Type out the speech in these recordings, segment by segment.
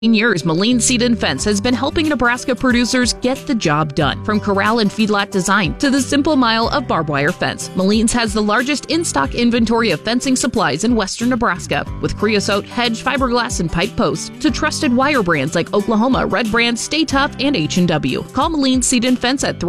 years, Moline Seed and Fence has been helping Nebraska producers get the job done. From corral and feedlot design to the simple mile of barbed wire fence, Moline's has the largest in-stock inventory of fencing supplies in western Nebraska, with creosote, hedge, fiberglass, and pipe posts, to trusted wire brands like Oklahoma, Red Brand, Stay Tough, and H&W. Call Moline Seed and Fence at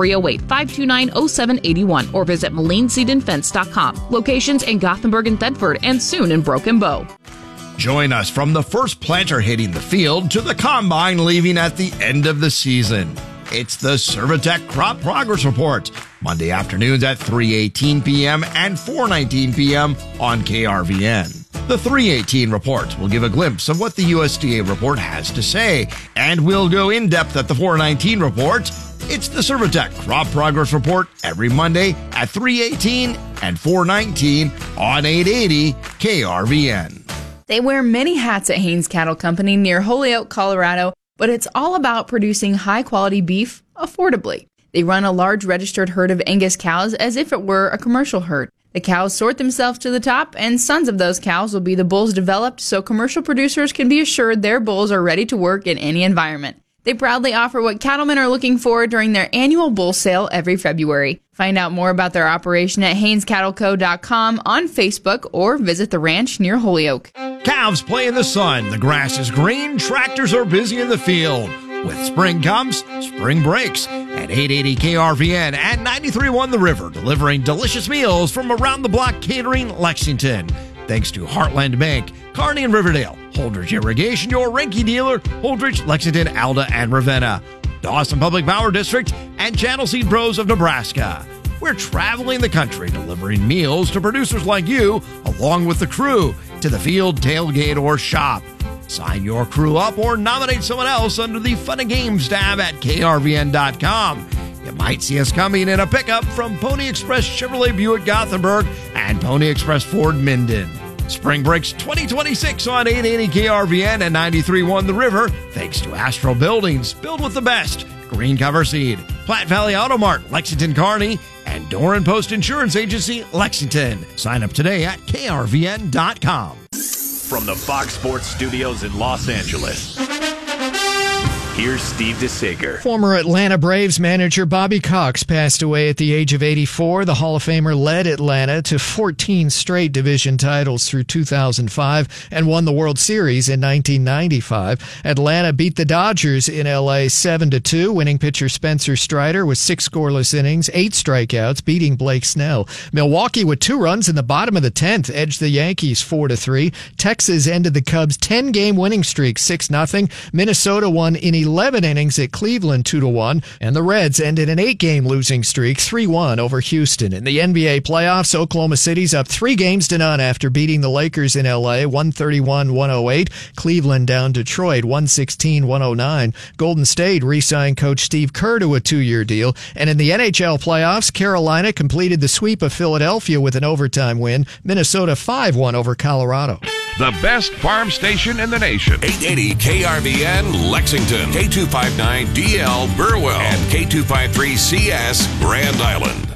308-529-0781 or visit MolineSeedandFence.com. Locations in Gothenburg and Thedford, and soon in Broken Bow. Join us from the first planter hitting the field to the combine leaving at the end of the season. It's the Cervatec Crop Progress Report, Monday afternoons at 3:18 p.m. and 4:19 p.m. on KRVN. The 3:18 report will give a glimpse of what the USDA report has to say, and we'll go in depth at the 4:19 report. It's the Cervatec Crop Progress Report every Monday at 3:18 and 4:19 on 880 KRVN. They wear many hats at Haines Cattle Company near Holyoke, Colorado, but it's all about producing high-quality beef affordably. They run a large registered herd of Angus cows as if it were a commercial herd. The cows sort themselves to the top, and sons of those cows will be the bulls developed so commercial producers can be assured their bulls are ready to work in any environment. They proudly offer what cattlemen are looking for during their annual bull sale every February. Find out more about their operation at HainesCattleCo.com, on Facebook, or visit the ranch near Holyoke. Calves play in the sun, the grass is green, tractors are busy in the field. With spring comes, spring breaks. At 880 KRVN and 93.1 The River, delivering delicious meals from around the block catering Lexington. Thanks to Heartland Bank, Kearney and Riverdale, Holdridge Irrigation, your Rinky dealer, Holdridge, Lexington, Alda, and Ravenna, Dawson Public Power District, and Channel Seed Pros of Nebraska. We're traveling the country delivering meals to producers like you, along with the crew, to the field, tailgate, or shop. Sign your crew up or nominate someone else under the Fun and Games tab at krvn.com. You might see us coming in a pickup from Pony Express Chevrolet Buick Gothenburg and Pony Express Ford Minden. Spring breaks 2026 on 880 KRVN and 93.1 The River, thanks to Astro Buildings, build with the best, Green Cover Seed, Platte Valley Auto Mart, Lexington Kearney, and Doran Post Insurance Agency, Lexington. Sign up today at krvn.com. From the Fox Sports Studios in Los Angeles, here's Steve DeSager. Former Atlanta Braves manager Bobby Cox passed away at the age of 84. The Hall of Famer led Atlanta to 14 straight division titles through 2005 and won the World Series in 1995. Atlanta beat the Dodgers in L.A. 7-2. Winning pitcher Spencer Strider with 6 scoreless innings, 8 strikeouts, beating Blake Snell. Milwaukee, with 2 runs in the bottom of the 10th, edged the Yankees 4-3. Texas ended the Cubs' 10-game winning streak 6-0. Minnesota won in 11 innings at Cleveland 2-1, and the Reds ended an 8-game losing streak 3-1 over Houston. In the NBA playoffs, Oklahoma City's up 3-0 after beating the Lakers in LA 131-108. Cleveland down Detroit 116-109. Golden State re-signed coach Steve Kerr to a 2-year deal. And in the NHL playoffs, Carolina completed the sweep of Philadelphia with an overtime win. Minnesota 5-1 over Colorado. The best farm station in the nation. 880 KRVN Lexington, K259DL Burwell, and K253CS Grand Island.